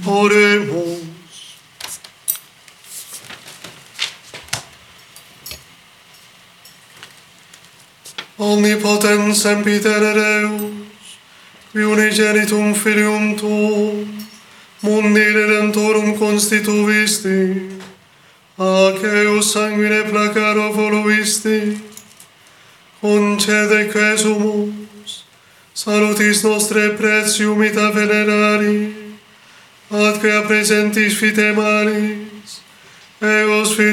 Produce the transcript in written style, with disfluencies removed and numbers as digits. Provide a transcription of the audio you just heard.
Oremos. Omnipotens sempiter Deus, qui unigenitum Filium Tuum, mundi redemptorum constituisti, ac eius sanguine placaro voluisti, concede que sumus, salutis nostre pretium ita venerari, ad quea presentis fide maris, eos